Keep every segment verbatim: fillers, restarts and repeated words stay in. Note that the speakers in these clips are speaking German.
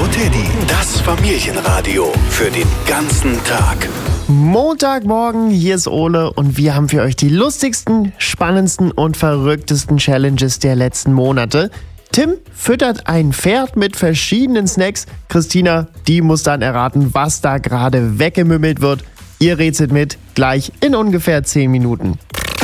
Teddy, das Familienradio für den ganzen Tag. Montagmorgen, hier ist Ole und wir haben für euch die lustigsten, spannendsten und verrücktesten Challenges der letzten Monate. Tim füttert ein Pferd mit verschiedenen Snacks. Christina, die muss dann erraten, was da gerade weggemümmelt wird. Ihr rätselt mit, gleich in ungefähr zehn Minuten.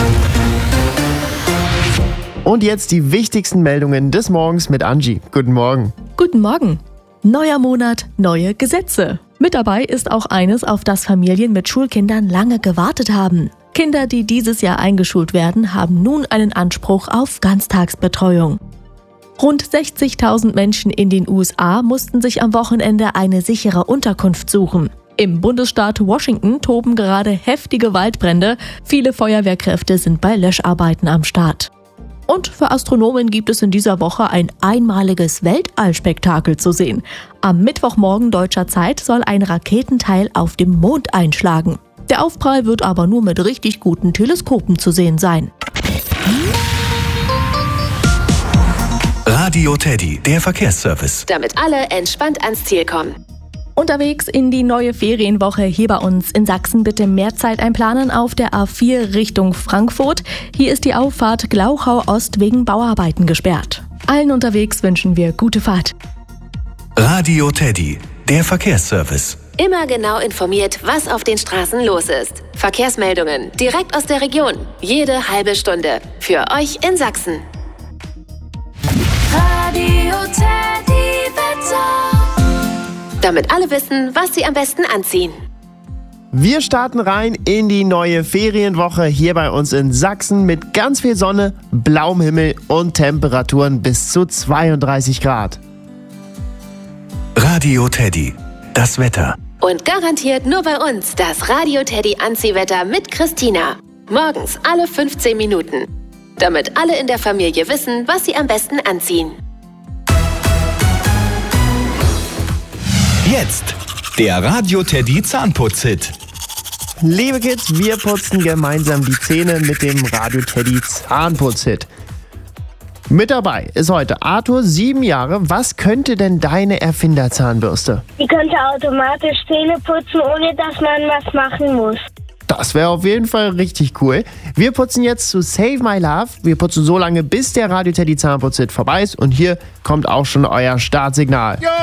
Und jetzt die wichtigsten Meldungen des Morgens mit Angie. Guten Morgen. Guten Morgen. Neuer Monat, neue Gesetze. Mit dabei ist auch eines, auf das Familien mit Schulkindern lange gewartet haben. Kinder, die dieses Jahr eingeschult werden, haben nun einen Anspruch auf Ganztagsbetreuung. Rund sechzigtausend Menschen in den U S A mussten sich am Wochenende eine sichere Unterkunft suchen. Im Bundesstaat Washington toben gerade heftige Waldbrände. Viele Feuerwehrkräfte sind bei Löscharbeiten am Start. Und für Astronomen gibt es in dieser Woche ein einmaliges Weltallspektakel zu sehen. Am Mittwochmorgen deutscher Zeit soll ein Raketenteil auf dem Mond einschlagen. Der Aufprall wird aber nur mit richtig guten Teleskopen zu sehen sein. Radio Teddy, der Verkehrsservice. Damit alle entspannt ans Ziel kommen. Unterwegs in die neue Ferienwoche hier bei uns in Sachsen bitte mehr Zeit einplanen auf der A vier Richtung Frankfurt. Hier ist die Auffahrt Glauchau Ost wegen Bauarbeiten gesperrt. Allen unterwegs wünschen wir gute Fahrt. Radio Teddy, der Verkehrsservice. Immer genau informiert, was auf den Straßen los ist. Verkehrsmeldungen direkt aus der Region. Jede halbe Stunde. Für euch in Sachsen. Radio Teddy Wetter. Damit alle wissen, was sie am besten anziehen. Wir starten rein in die neue Ferienwoche hier bei uns in Sachsen mit ganz viel Sonne, blauem Himmel und Temperaturen bis zu zweiunddreißig Grad. Radio Teddy, das Wetter. Und garantiert nur bei uns das Radio Teddy Anziehwetter mit Christina. Morgens alle fünfzehn Minuten. Damit alle in der Familie wissen, was sie am besten anziehen. Jetzt der Radio Teddy Zahnputz-Hit. Liebe Kids, wir putzen gemeinsam die Zähne mit dem Radio Teddy Zahnputz-Hit. Mit dabei ist heute Arthur, sieben Jahre. Was könnte denn deine Erfinderzahnbürste? Die könnte automatisch Zähne putzen, ohne dass man was machen muss. Das wäre auf jeden Fall richtig cool. Wir putzen jetzt zu Save My Love. Wir putzen so lange, bis der Radio Teddy Zahnputz-Hit vorbei ist. Und hier kommt auch schon euer Startsignal.